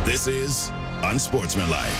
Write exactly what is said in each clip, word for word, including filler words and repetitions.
This is Unsportsmanlike.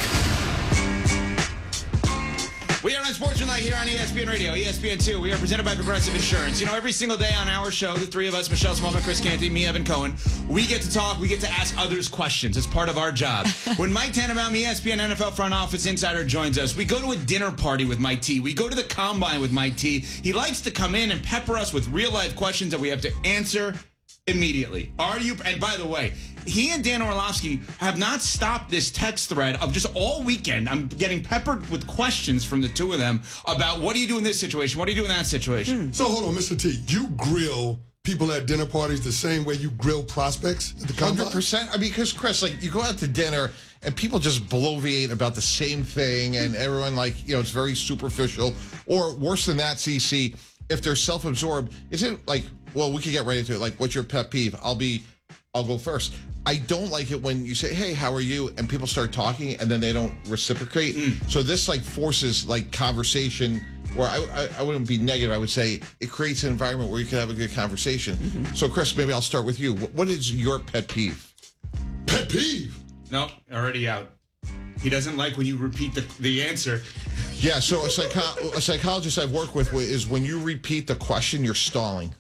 We are Unsportsmanlike here on E S P N Radio, E S P N two. We are presented by Progressive Insurance. You know, every single day on our show, the three of us, Michelle Smallman, Chris Canty, me, Evan Cohen, we get to talk, we get to ask others questions. It's part of our job. When Mike Tannenbaum, E S P N N F L front office insider, joins us, we go to a dinner party with Mike T. We go to the Combine with Mike T. He likes to come in and pepper us with real-life questions that we have to answer immediately. Are you, and by the way, he and Dan Orlovsky have not stopped this text thread of just all weekend. I'm getting peppered with questions from the two of them about what do you do in this situation? What do you do in that situation? Mm. So hold on, Mister T. You grill people at dinner parties the same way you grill prospects at the Combine? one hundred percent. I mean, because, Chris, like, you go out to dinner and people just bloviate about the same thing and everyone, like, you know, it's very superficial. Or worse than that, C C, if they're self-absorbed, is it like, well, we could get right into it. Like, what's your pet peeve? I'll be, I'll go first. I don't like it when you say, hey, how are you? And people start talking and then they don't reciprocate. Mm. So this like forces like conversation where I, I, I wouldn't be negative. I would say it creates an environment where you can have a good conversation. Mm-hmm. So Chris, maybe I'll start with you. What is your pet peeve? Pet peeve? Nope, already out. He doesn't like when you repeat the, the answer. Yeah, so a, psycho- a psychologist I've worked with is when you repeat the question, you're stalling.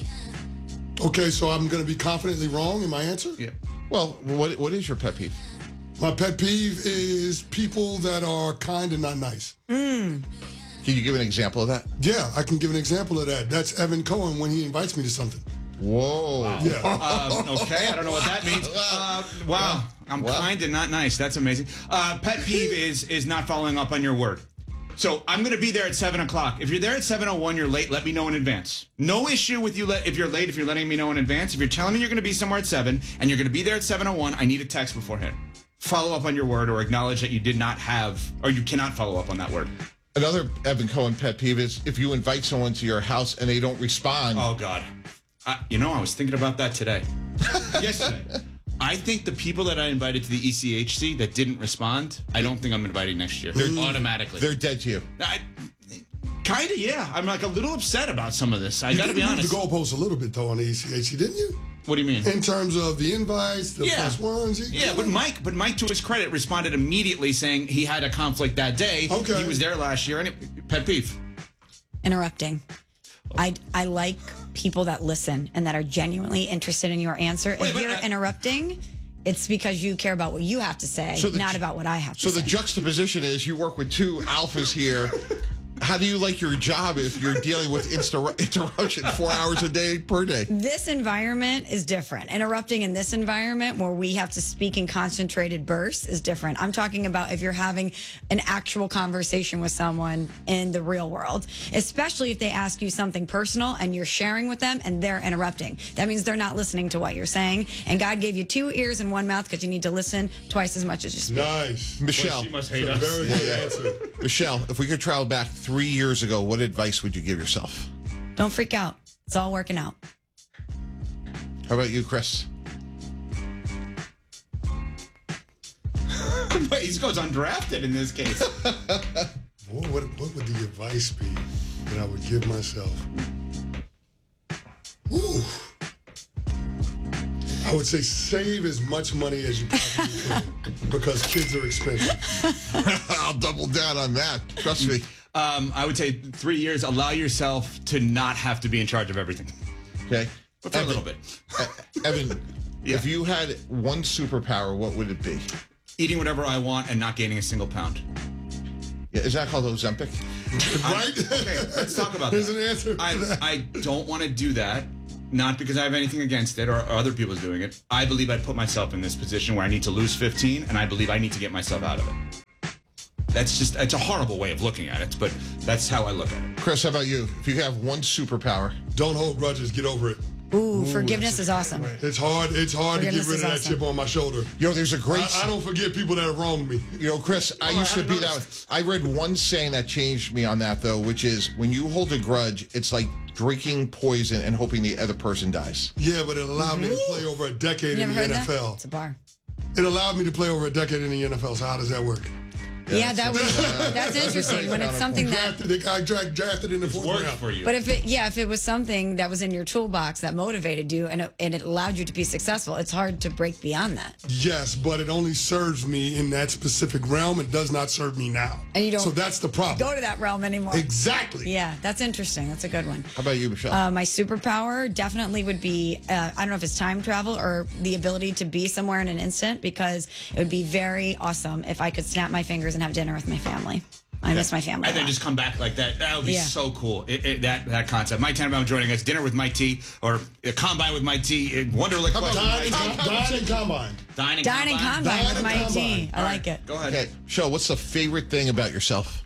Okay, so I'm going to be confidently wrong in my answer? Yeah. Well, what what is your pet peeve? My pet peeve is people that are kind and not nice. Mm. Can you give an example of that? Yeah, I can give an example of that. That's Evan Cohen when he invites me to something. Whoa. Wow. Yeah. Um, okay, I don't know what that means. Uh, wow, I'm well. kind and not nice. That's amazing. Uh, pet peeve is is not following up on your word. So I'm going to be there at seven o'clock. If you're there at seven oh one, you're late, let me know in advance. No issue with you le- if you're late, if you're letting me know in advance. If you're telling me you're going to be somewhere at seven and you're going to be there at seven oh one, I need a text beforehand. Follow up on your word or acknowledge that you did not have, or you cannot follow up on that word. Another Evan Cohen pet peeve is if you invite someone to your house and they don't respond. Oh, God. I, you know, I was thinking about that today. Yesterday. I think the people that I invited to the E C H C that didn't respond, I don't think I'm inviting next year. They're automatically. They're dead to you. I, kind of, yeah. I'm like a little upset about some of this. I got to be honest. You did move the goalposts a little bit, though, on the E C H C, didn't you? What do you mean? In terms of the invites, the yeah. plus ones. Yeah, but Mike, but Mike, to his credit, responded immediately saying he had a conflict that day. Okay. He was there last year. And it, pet peeve. Interrupting. I, I like people that listen and that are genuinely interested in your answer. Wait, if but you're I- interrupting, it's because you care about what you have to say, So the- not about what I have to So say. the juxtaposition is you work with two alphas here. How do you like your job if you're dealing with insta- interruption four hours a day per day? This environment is different. Interrupting in this environment where we have to speak in concentrated bursts is different. I'm talking about if you're having an actual conversation with someone in the real world, especially if they ask you something personal and you're sharing with them and they're interrupting. That means they're not listening to what you're saying. And God gave you two ears and one mouth because you need to listen twice as much as you speak. Nice. Michelle. Well, she must hate That's a us. very good answer. Michelle, if we could travel back three years ago, what advice would you give yourself? Don't freak out. It's all working out. How about you, Chris? Wait, he goes undrafted in this case. What, what, what would the advice be that I would give myself? Ooh. I would say save as much money as you possibly can because kids are expensive. I'll double down on that. Trust me. Um, I would say three years, allow yourself to not have to be in charge of everything. Okay. But for Evan, a little bit. uh, Evan, Yeah. if you had one superpower, what would it be? Eating whatever I want and not gaining a single pound. Yeah, is that called Ozempic? Right? Okay, let's talk about Here's that. an answer to I, that. I don't want to do that, not because I have anything against it or, or other people's doing it. I believe I put myself in this position where I need to lose fifteen, and I believe I need to get myself out of it. That's just, it's a horrible way of looking at it, but that's how I look at it. Chris, how about you? If you have one superpower. Don't hold grudges. Get over it. Ooh, forgiveness is awesome. It's hard. It's hard to get Forgiveness rid is of that awesome. chip on my shoulder. You know, there's a great... I, I don't forget people that have wronged me. You know, Chris, I Oh, used I to hadn't be that. noticed. I read one saying that changed me on that, though, which is when you hold a grudge, it's like drinking poison and hoping the other person dies. Yeah, but it allowed me to play over a decade You in never the heard N F that? L. It's a bar. It allowed me to play over a decade in the N F L. So how does that work? Yeah, that was that's interesting when it's something that. Drafted, the guy dra- drafted in the fourth Worked round. for you. But if it, yeah, if it was something that was in your toolbox that motivated you and it, and it allowed you to be successful, it's hard to break beyond that. Yes, but it only serves me in that specific realm. It does not serve me now. And you don't So that's the problem. Go to that realm anymore. Exactly. Yeah, that's interesting. That's a good one. How about you, Michelle? Uh, my superpower definitely would be uh, I don't know if it's time travel or the ability to be somewhere in an instant, because it would be very awesome if I could snap my fingers and have dinner with my family. I miss my family. And a then lot. just come back like that. That would be Yeah. so cool. It, it, that that concept. Mike Tannenbaum joining us. Dinner with Mike T, or a combine with Mike T. Wonderlic How about question. dine and, com- dine and combine? Dining, Dining combine. combine with Dining my combine. tea. I All like right, it. Go ahead. Okay, Michelle, what's the favorite thing about yourself?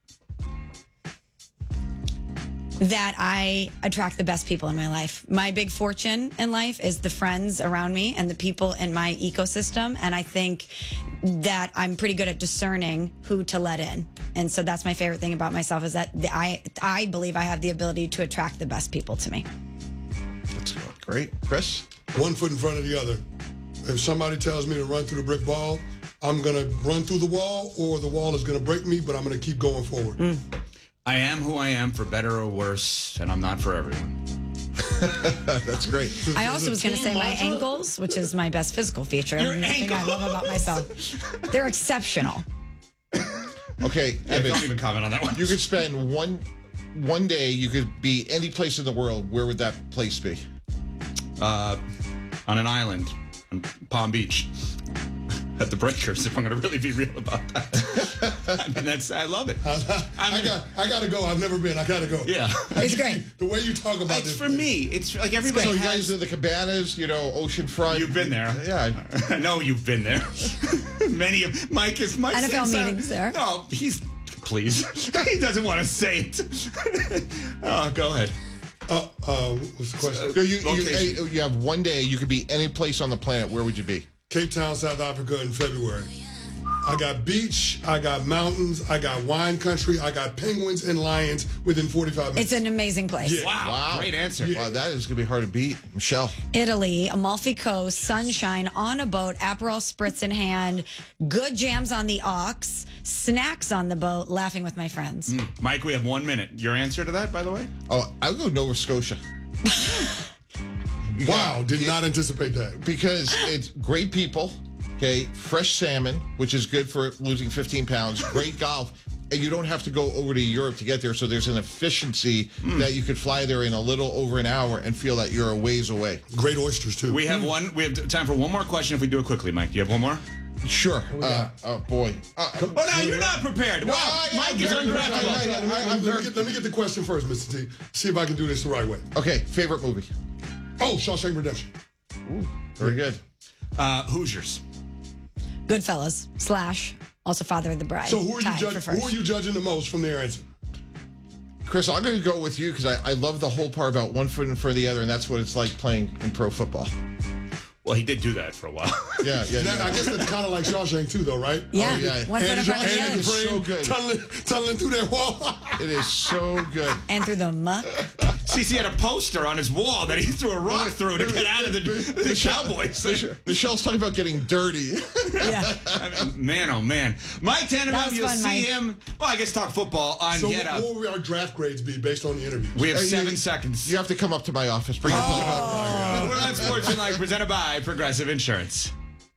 That I attract the best people in my life. My big fortune in life is the friends around me and the people in my ecosystem. And I think that I'm pretty good at discerning who to let in. And so that's my favorite thing about myself, is that the, I I believe I have the ability to attract the best people to me. That's great. Chris? One foot in front of the other. If somebody tells me to run through the brick wall, I'm going to run through the wall, or the wall is going to break me, but I'm going to keep going forward. Mm. I am who I am, for better or worse, and I'm not for everyone. That's great. I also was going to say my ankles, which is my best physical feature. Your and the thing I love about myself. They're exceptional. Okay, Yeah, Evan, don't even comment on that one. you could spend one one day, you could be any place in the world. Where would that place be? Uh, on an island on Palm Beach at the Breakers, if I'm going to really be real about that. I mean, that's, I love it. I got I got to go. I've never been. I got to go. Yeah. It's great. The way you talk about It's this. for me. It's like everybody So you has- guys are the cabanas, you know, oceanfront. You've been there. Yeah. I know you've been there. Many of Mike is Mike N F L says, uh, meetings there. No, he's please. He doesn't want to say it. Oh, go ahead. Uh, uh, what's the question? So you, you, Location. you have one day, you could be any place on the planet. Where would you be? Cape Town, South Africa in February. I got beach, I got mountains, I got wine country, I got penguins and lions within forty-five minutes. It's an amazing place. Yeah. Wow, Wow. great answer. Wow, that is going to be hard to beat. Michelle. Italy, Amalfi Coast, sunshine, on a boat, Aperol spritz in hand, good jams on the aux, snacks on the boat, laughing with my friends. Mike, we have one minute. Your answer to that, by the way? Oh, I would go Nova Scotia. Wow, did not anticipate that. Because it's great people, okay, fresh salmon, which is good for losing fifteen pounds, great golf, and you don't have to go over to Europe to get there. So there's an efficiency that you could fly there in a little over an hour and feel that you're a ways away. Great oysters too. We have one. We have time for one more question. If we do it quickly, Mike, do you have one more? Sure. Uh, oh, boy. Uh, Oh no, you're not prepared. Wow, I- I'm Mike is very- unprepared. I- I- let, me, let me get, let me get the question first, Mister T. See if I can do this the right way. okay, favorite movie. Oh, Shawshank Redemption. Very good. Uh, Hoosiers. Goodfellas slash also Father of the Bride. So who are you Tied for judging? first. Who are you judging the most from their answer? Chris, I'm going to go with you because I, I love the whole part about one foot in front of the other, and that's what it's like playing in pro football. Well, he did do that for a while. Yeah, yeah, That, I yeah. guess that's kind of like Shawshank too, though, right? Yeah, Oh, yeah. one foot in And front of the Johnny other. is so Frame good. Tunneling, tunneling through that wall. It is so good. And through the muck. C C had a poster on his wall that he threw a rock through to get out of the, the Cowboys. Michelle's talking about getting dirty. Yeah. I mean, man, oh man. Mike That Tannenbaum, was you'll fun, see Mike. him. Well, I guess talk football on So Get what, Up. what will our draft grades be based on the interviews? We have Hey, seven you- seconds. You have to come up to my office. Bring your Oh. We're on Sports Tonight, presented by Progressive Insurance.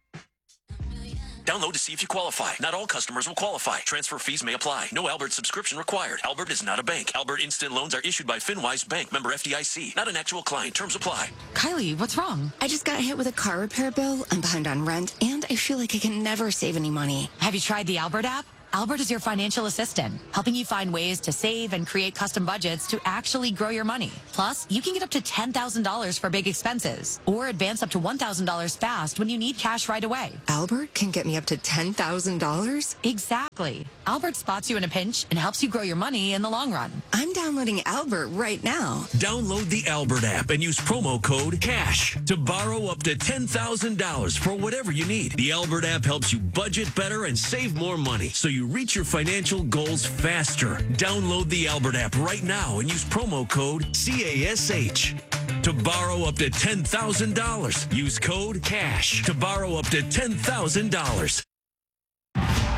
Download to see if you qualify. Not all customers will qualify. Transfer fees may apply. No Albert subscription required. Albert is not a bank. Albert Instant Loans are issued by FinWise Bank, member F D I C. Not an actual client. Terms apply. Kylie, what's wrong? I just got hit with a car repair bill. I'm behind on rent, and I feel like I can never save any money. Have you tried the Albert app? Albert is your financial assistant, helping you find ways to save and create custom budgets to actually grow your money. Plus, you can get up to ten thousand dollars for big expenses or advance up to one thousand dollars fast when you need cash right away. Albert can get me up to ten thousand dollars? Exactly. Albert spots you in a pinch and helps you grow your money in the long run. I'm downloading Albert right now. Download the Albert app and use promo code CASH to borrow up to ten thousand dollars for whatever you need. The Albert app helps you budget better and save more money so you reach your financial goals faster. Download the Albert app right now and use promo code CASH to borrow up to ten thousand dollars. Use code CASH to borrow up to ten thousand dollars.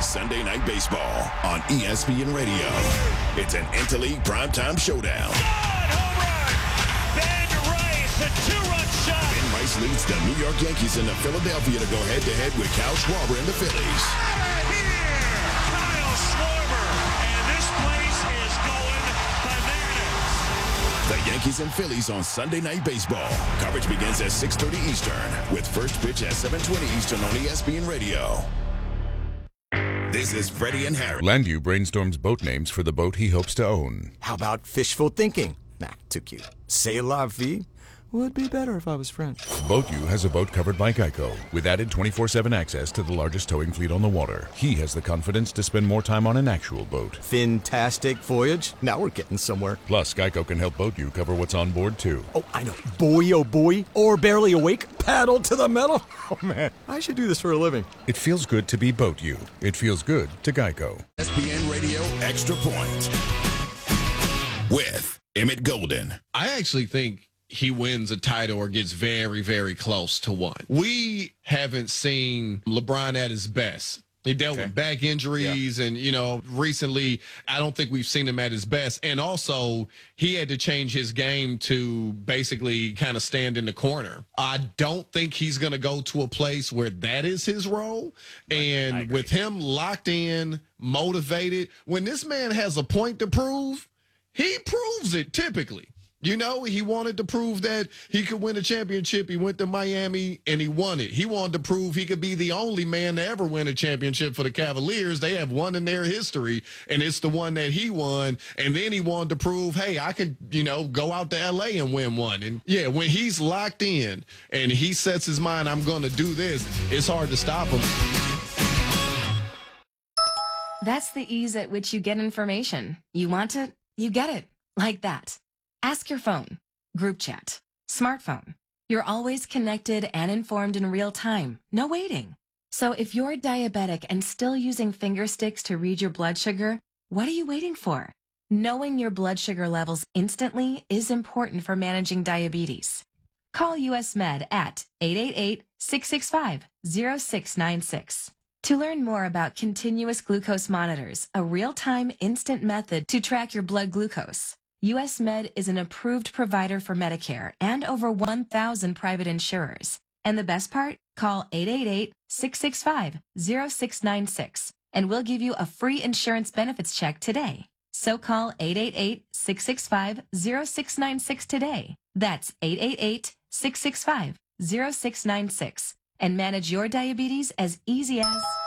Sunday Night Baseball on E S P N Radio. It's an interleague primetime showdown. Home run! Ben Rice, a two-run shot. Ben Rice leads the New York Yankees into Philadelphia to go head-to-head with Kyle Schwarber and the Phillies. Out of here! Kyle Schwarber, and this place is going bananas. The Yankees and Phillies on Sunday Night Baseball. Coverage begins at six thirty Eastern with first pitch at seven twenty Eastern on E S P N Radio. This is Freddie and Harry. Landu brainstorms boat names for the boat he hopes to own. How about fishful thinking? Nah, too cute. C'est la vie. Would be better if I was French. BoatU has a boat covered by Geico with added twenty-four seven access to the largest towing fleet on the water. He has the confidence to spend more time on an actual boat. Fantastic voyage. Now we're getting somewhere. Plus, Geico can help BoatU cover what's on board, too. Oh, I know. Boy, oh boy. Or barely awake. Paddle to the metal. Oh, man. I should do this for a living. It feels good to be BoatU. It feels good to Geico. E S P N Radio Extra Point with Emmett Golden. I actually think he wins a title or gets very, very close to one. We haven't seen LeBron at his best. He dealt okay. with back injuries, yeah. and, you know, recently, I don't think we've seen him at his best. And also, he had to change his game to basically kind of stand in the corner. I don't think he's going to go to a place where that is his role. And with him locked in, motivated, when this man has a point to prove, he proves it typically. You know, he wanted to prove that he could win a championship. He went to Miami, and he won it. He wanted to prove he could be the only man to ever win a championship for the Cavaliers. They have one in their history, and it's the one that he won. And then he wanted to prove, hey, I could, you know, go out to L A and win one. And, yeah, when he's locked in and he sets his mind, I'm going to do this, it's hard to stop him. That's the ease at which you get information. You want it, you get it. Like that. Ask your phone, group chat, smartphone. You're always connected and informed in real time. No waiting. So if you're diabetic and still using finger sticks to read your blood sugar, what are you waiting for? Knowing your blood sugar levels instantly is important for managing diabetes. Call U S Med at eight eight eight, six six five, zero six nine six. To learn more about continuous glucose monitors, a real-time instant method to track your blood glucose, U S Med is an approved provider for Medicare and over one thousand private insurers. And the best part? Call eight eight eight, six six five, zero six nine six and we'll give you a free insurance benefits check today. So call eight eight eight, six six five, zero six nine six today. That's eight eight eight, six six five, zero six nine six and manage your diabetes as easy as...